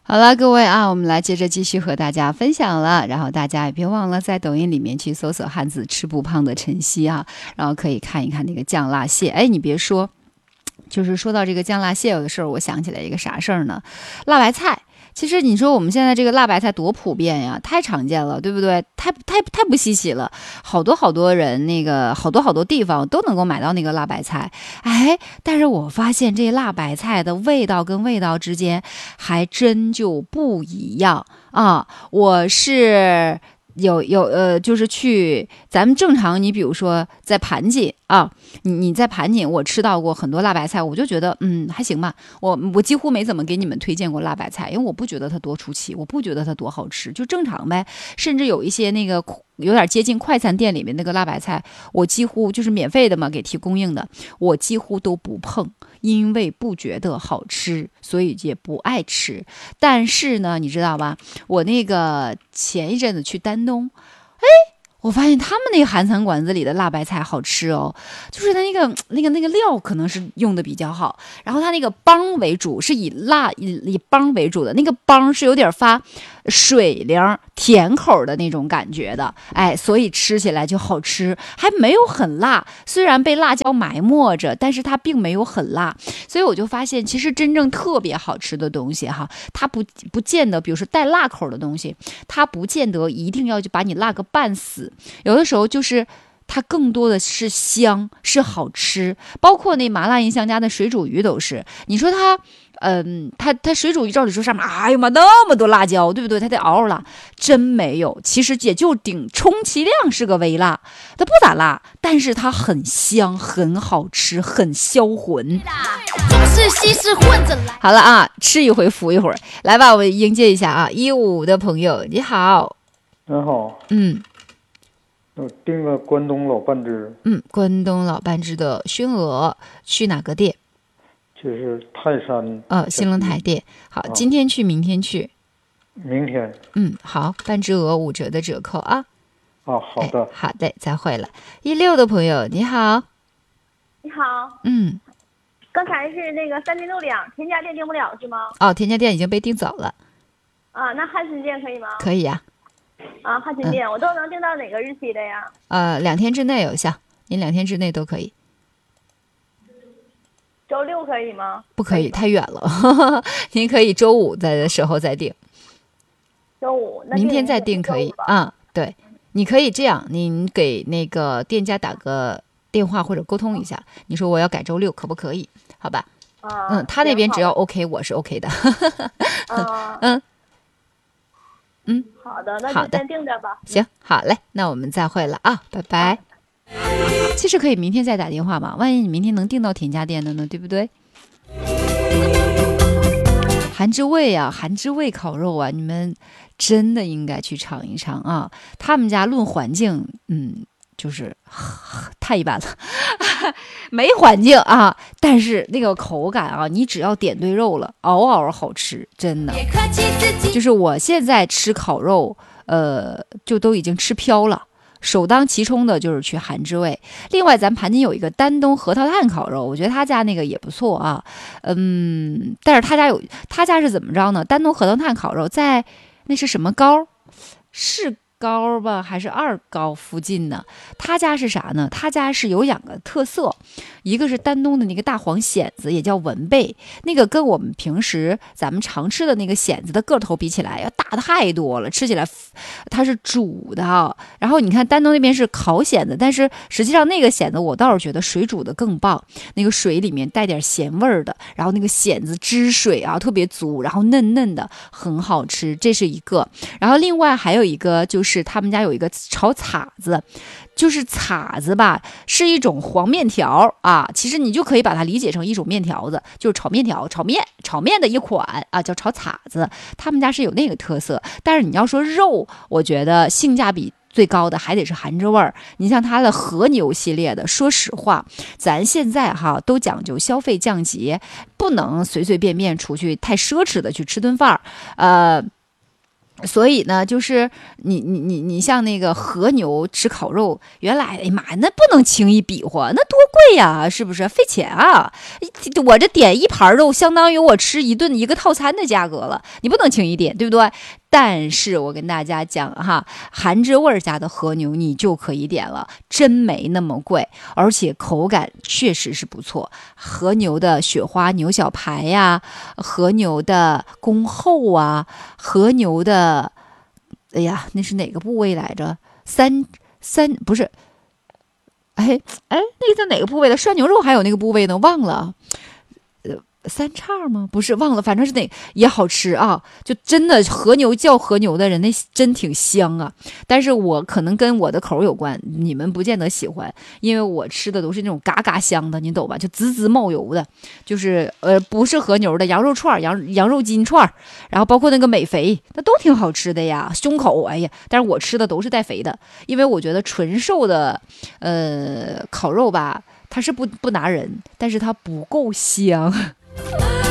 好了，各位啊，我们来接着继续和大家分享了。然后大家也别忘了在抖音里面去搜索汉字吃不胖的晨曦啊，然后可以看一看那个酱辣蟹。哎，你别说，就是说到这个酱辣蟹有的时候，我想起来一个啥事儿呢？辣白菜。其实你说我们现在这个辣白菜多普遍呀，太常见了，对不对？太不稀奇了，好多人那个好多地方都能够买到那个辣白菜。哎，但是我发现这辣白菜的味道跟味道之间还真就不一样啊。我是就是去咱们正常，你比如说在盘锦啊，你在盘锦，我吃到过很多辣白菜，我就觉得还行吧。我几乎没怎么给你们推荐过辣白菜，因为我不觉得它多出奇，我不觉得它多好吃，就正常呗。甚至有一些那个有点接近快餐店里面那个辣白菜，我几乎就是免费的嘛，给提供应的，我几乎都不碰，因为不觉得好吃，所以也不爱吃。但是呢，你知道吧？我那个前一阵子去丹东，我发现他们那个韩餐馆子里的辣白菜好吃哦，就是它那个料可能是用的比较好，然后它那个帮为主，是以帮为主的，那个帮是有点发水灵甜口的那种感觉的，哎，所以吃起来就好吃，还没有很辣，虽然被辣椒埋没着，但是它并没有很辣，所以我就发现其实真正特别好吃的东西哈，它不见得，比如说带辣口的东西，它不见得一定要就把你辣个半死。有的时候就是它更多的是香，是好吃，包括那麻辣银香家的水煮鱼都是。你说它水煮鱼照理说上面，哎呀妈，那么多辣椒，对不对？它得嗷辣，真没有。其实也就充其量是个微辣，它不咋辣，但是它很香，很好吃，很销魂。 中式西式混着来。 好了啊，吃一回服一会儿，来吧，我迎接一下啊，15的朋友，你好。 你好，我订了关东老半只， 关东老半只的熏鹅，去哪个店？ 就是泰山， 兴隆台店。好，今天去，明天去。 明天。 好，半只鹅5折的折扣啊。 好的， 好的，再会了。16的朋友，你好。 你好。刚才是那个3斤6两，田家店订不了是吗？ 田家店已经被订走了。 啊，那汉森店可以吗？ 可以呀。 汉森店，我都能订到哪个日期的呀 ？2天之内有效，您2天之内都可以。 周6可以吗？ 不可以，太远了。您可以周5的时候再订。 周5，那明天再订可以对，你可以这样，您给那个店家打个电话或者沟通一下，你说我要改周6，可不可以？好吧？他那边只要 OK， 我是 OK 的。 好的，那就先定着吧。 行，好嘞，那我们再会了啊，拜拜。其实可以明天再打电话嘛，万一你明天能订到田家店的呢，对不对？韩之味啊，韩之味烤肉啊，你们真的应该去尝一尝啊！他们家论环境，就是太一般了，没环境啊，但是那个口感啊，你只要点对肉了，嗷嗷好吃，真的。就是我现在吃烤肉，就都已经吃飘了。首当其冲的就是去韩之味。另外，咱盘锦有一个丹东核桃炭烤肉，我觉得他家那个也不错啊。但是他家是怎么着呢？丹东核桃炭烤肉在那是什么高？是高吧，还是2高附近呢？他家是啥呢？他家是有2个特色，一个是丹东的那个大黄蚬子，也叫文贝，那个跟我们平时咱们常吃的那个蚬子的个头比起来要大太多了，吃起来它是煮的。然后你看丹东那边是烤蚬子，但是实际上那个蚬子我倒是觉得水煮的更棒，那个水里面带点咸味儿的，然后那个蚬子汁水啊特别足，然后嫩嫩的，很好吃，这是一个。然后另外还有一个就是他们家有一个炒碴子，就是碴子吧，是一种黄面条啊，其实你就可以把它理解成一种面条子，就是炒面条、炒面的一款啊，叫炒碴子。他们家是有那个特色，但是你要说肉，我觉得性价比最高的还得是韩之味儿。你像它的和牛系列的，说实话，咱现在都讲究消费降级，不能随随便便出去太奢侈的去吃顿饭所以呢，就是你像那个和牛吃烤肉，原来哎呀妈，那不能轻易比划，那多呀，是不是费钱啊？我这点一盘肉，相当于我吃一顿一个套餐的价格了，你不能轻易点，对不对？但是我跟大家讲哈，韩之味家的和牛你就可以点了，真没那么贵，而且口感确实是不错。和牛的雪花牛小排呀，和牛的恭厚啊，和牛的，哎呀，那是哪个部位来着？三不是，哎，那个叫哪个部位的？涮牛肉还有那个部位呢？忘了。三叉吗？不是，忘了，反正是那也好吃啊！就真的和牛叫和牛的人，那真挺香啊。但是我可能跟我的口有关，你们不见得喜欢，因为我吃的都是那种嘎嘎香的，你懂吧？就滋滋冒油的，就是不是和牛的羊肉串、羊肉筋串，然后包括那个美肥，那都挺好吃的呀。胸口，哎呀，但是我吃的都是带肥的，因为我觉得纯瘦的烤肉吧，它是不拿人，但是它不够香。